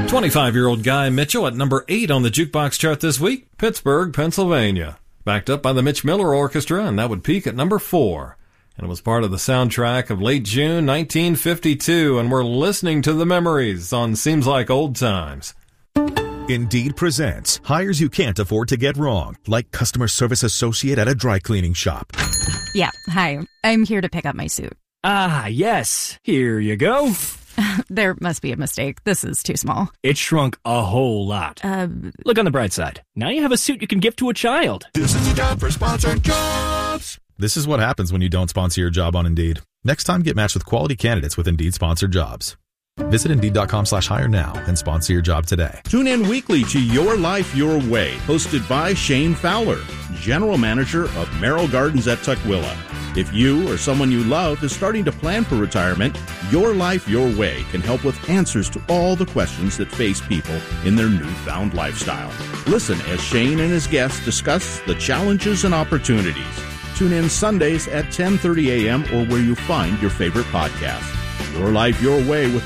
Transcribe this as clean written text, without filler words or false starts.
25-year-old Guy Mitchell at number 8 on the jukebox chart this week, Pittsburgh, Pennsylvania. Backed up by the Mitch Miller Orchestra, and that would peak at number 4. And it was part of the soundtrack of late June 1952, and we're listening to the memories on Seems Like Old Times. Indeed presents hires you can't afford to get wrong, like customer service associate at a dry cleaning shop. Yeah, hi. I'm here to pick up my suit. Ah, yes. Here you go. There must be a mistake. This is too small. It shrunk a whole lot. Look on the bright side. Now you have a suit you can give to a child. This is a job for sponsored jobs. This is what happens when you don't sponsor your job on Indeed. Next time, get matched with quality candidates with Indeed sponsored jobs. Visit Indeed.com/hire now and sponsor your job today. Tune in weekly to Your Life Your Way, hosted by Shane Fowler, General Manager of Merrill Gardens at Tukwila. If you or someone you love is starting to plan for retirement, Your Life Your Way can help with answers to all the questions that face people in their newfound lifestyle. Listen as Shane and his guests discuss the challenges and opportunities. Tune in Sundays at 10:30 a.m. or where you find your favorite podcast. Your Life Your Way with